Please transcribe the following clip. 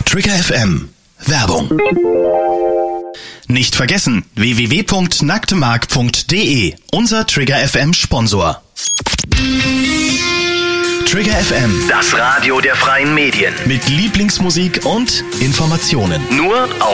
Trigger FM. Werbung. Nicht vergessen, www.nacktemark.de, unser Trigger FM Sponsor. Trigger FM, Das Radio der freien Medien. mit Lieblingsmusik und Informationen. Nur auf